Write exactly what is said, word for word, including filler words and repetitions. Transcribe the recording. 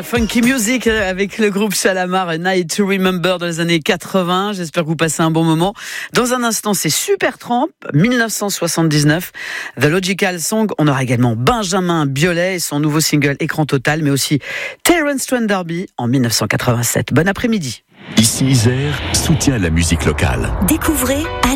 la funky music avec le groupe Shalamar, A Night to Remember dans les années quatre-vingts. J'espère que vous passez un bon moment. Dans un instant, c'est Supertramp, dix-neuf cent soixante-dix-neuf. The Logical Song. On aura également Benjamin Biolay et son nouveau single Écran Total, mais aussi Terence Trent D'Arby en dix-neuf cent quatre-vingt-sept. Bon après-midi. Ici Isère, soutient la musique locale. Découvrez